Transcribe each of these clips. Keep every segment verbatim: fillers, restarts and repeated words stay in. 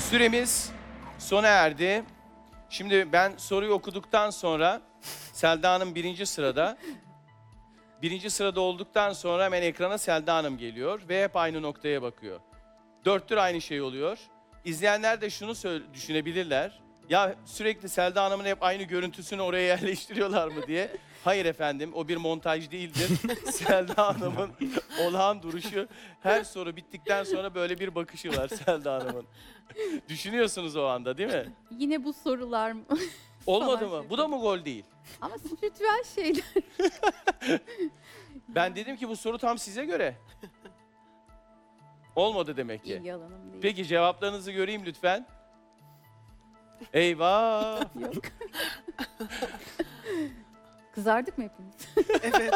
Süremiz sona erdi. Şimdi ben soruyu okuduktan sonra Selda Hanım birinci sırada. Birinci sırada olduktan sonra hemen ekrana Selda Hanım geliyor ve hep aynı noktaya bakıyor. Dörttür aynı şey oluyor. İzleyenler de şunu söyle- düşünebilirler. Ya sürekli Selda Hanım'ın hep aynı görüntüsünü oraya yerleştiriyorlar mı diye. Hayır efendim, o bir montaj değildir. Selda Hanım'ın olağan duruşu, her soru bittikten sonra böyle bir bakışı var Selda Hanım'ın. Düşünüyorsunuz o anda değil mi? Yine bu sorular mı? Olmadı Falan mı? Bu da mı gol değil? Ama spiritüel şeyler. Ben dedim ki bu soru tam size göre. Olmadı demek ki. İlgi alanım değil. Peki cevaplarınızı göreyim lütfen. Eyvah! Yok. Kızardık mı hepimiz? Evet.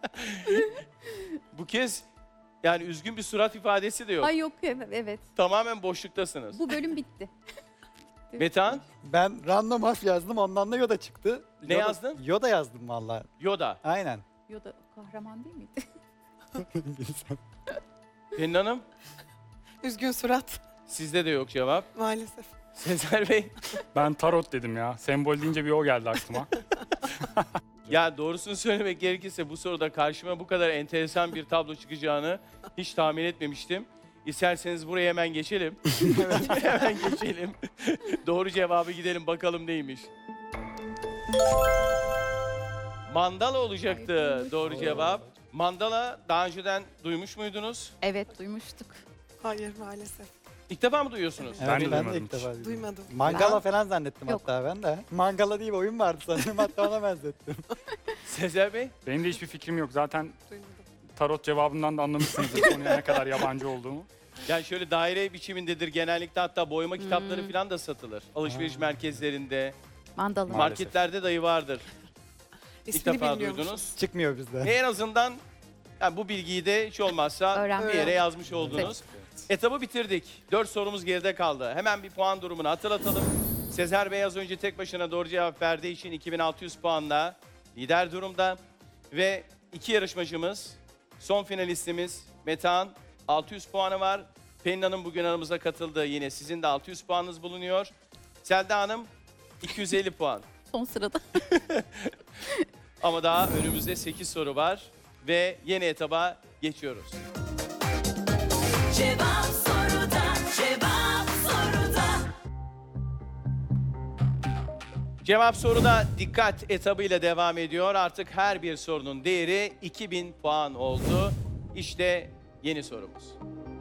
Bu kez yani üzgün bir surat ifadesi de yok. Ay yok evet, evet. Tamamen boşluktasınız. Bu bölüm bitti. Metehan, Ben random harf yazdım, ondan da Yoda çıktı. Ne Yoda- yazdın? Yoda yazdım valla. Yoda. Aynen. Yoda kahraman değil miydi? Pelin Hanım, Üzgün surat sizde de yok cevap. maalesef. Sezer Bey, Ben tarot dedim ya. Sembol deyince bir o geldi aklıma. ya doğrusunu söylemek gerekirse bu soruda karşıma bu kadar enteresan bir tablo çıkacağını hiç tahmin etmemiştim. İsterseniz buraya hemen geçelim. Hemen geçelim. Doğru cevabı gidelim bakalım neymiş. Mandala olacaktı Ay, doğru cevap. Mandala daha önceden duymuş muydunuz? Evet duymuştuk. Hayır maalesef. İlk defa mı duyuyorsunuz? Evet, Ben de ben de duymadım ilk hiç. defa duydum. Duymadım. Mangala Ben- falan zannettim Yok. hatta ben de. Mangala diye bir oyun vardı sanırım, hatta ona benzettim. Sezer Bey? Benim de hiçbir fikrim yok. Zaten Duymadım. tarot cevabından da anlamışsınızdır konuya ne kadar yabancı olduğumu. Yani şöyle daire biçimindedir genellikle, hatta boyama kitapları Hmm. falan da satılır. Alışveriş merkezlerinde, Mandalı. Maalesef. marketlerde dahi vardır. İlk İsmini defa bilmiyormuşum. duydunuz. Çıkmıyor bizde. En azından yani bu bilgiyi de hiç olmazsa Öğrenmiş bir yere olduk. yazmış oldunuz. Etabı bitirdik. Dört sorumuz geride kaldı. Hemen bir puan durumunu hatırlatalım. Sezer Bey az önce tek başına doğru cevap verdiği için iki bin altı yüz puanla lider durumda. Ve iki yarışmacımız, son finalistimiz Metehan altı yüz puanı var. Pelin Hanım bugün aramıza katıldı. Yine sizin de altı yüz puanınız bulunuyor. Selda Hanım iki yüz elli puan. Son sırada. Ama daha önümüzde sekiz soru var ve yeni etaba geçiyoruz. Cevap soruda, cevap soruda. Cevap soruda dikkat etabıyla devam ediyor. Artık her bir sorunun değeri iki bin puan oldu. İşte yeni sorumuz.